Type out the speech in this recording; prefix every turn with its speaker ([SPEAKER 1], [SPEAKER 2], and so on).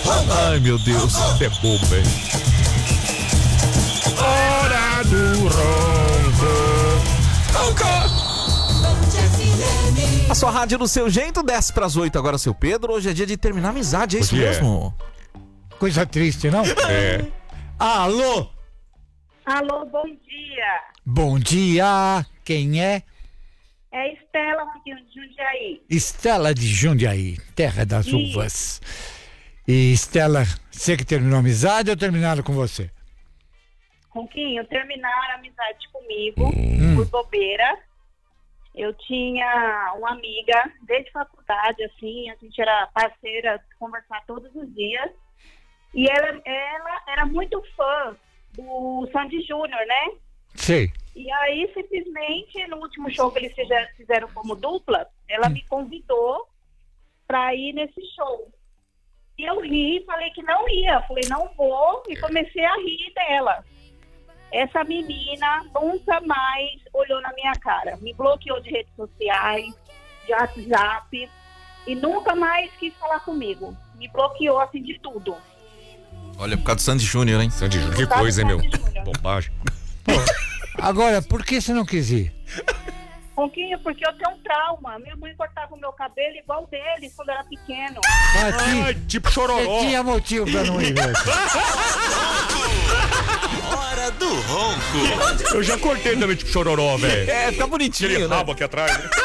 [SPEAKER 1] Ai, meu Deus, isso é bom, velho. Hora do ronco.
[SPEAKER 2] A sua rádio do seu jeito, 7:50 agora, seu Pedro. Hoje é dia de terminar a amizade, é isso
[SPEAKER 1] Hoje é.
[SPEAKER 2] mesmo?
[SPEAKER 3] Coisa triste, não?
[SPEAKER 1] É.
[SPEAKER 3] Alô?
[SPEAKER 4] Alô, bom dia.
[SPEAKER 3] Bom dia. Quem é?
[SPEAKER 4] É Estela aqui de Jundiaí.
[SPEAKER 3] Estela de Jundiaí, terra das
[SPEAKER 4] Sim.
[SPEAKER 3] uvas. E Estela, você que terminou a amizade ou terminaram com você?
[SPEAKER 4] Ronquinho, terminaram a amizade comigo por bobeira. Eu tinha uma amiga desde faculdade, assim, a gente era parceira, conversar todos os dias. E ela era muito fã do Sandy Júnior, né?
[SPEAKER 3] Sei.
[SPEAKER 4] E aí, simplesmente, no último show que eles fizeram como dupla, ela me convidou para ir nesse show. E eu ri, falei que não ia. Falei, não vou, e comecei a rir dela. Essa menina nunca mais olhou na minha cara. Me bloqueou de redes sociais, de WhatsApp, e nunca mais quis falar comigo. Me bloqueou, assim, de tudo.
[SPEAKER 2] Olha, por causa do Sandy Júnior, hein?
[SPEAKER 1] Sandy Júnior, que
[SPEAKER 4] Por causa
[SPEAKER 1] coisa, hein,
[SPEAKER 4] do
[SPEAKER 1] meu?
[SPEAKER 4] Sandy Júnior.
[SPEAKER 1] Bobagem.
[SPEAKER 3] Agora, por que você não quis ir?
[SPEAKER 4] Ronquinho, porque eu tenho um trauma. Minha mãe cortava o meu cabelo igual dele quando eu era pequeno.
[SPEAKER 1] Ai, tipo chororó.
[SPEAKER 3] Você tinha motivo pra não ir mesmo.
[SPEAKER 5] Hora do ronco.
[SPEAKER 1] Eu já cortei também tipo chororó, velho.
[SPEAKER 2] É, fica bonitinho,
[SPEAKER 1] Aquele
[SPEAKER 2] né?
[SPEAKER 1] rabo aqui atrás, né?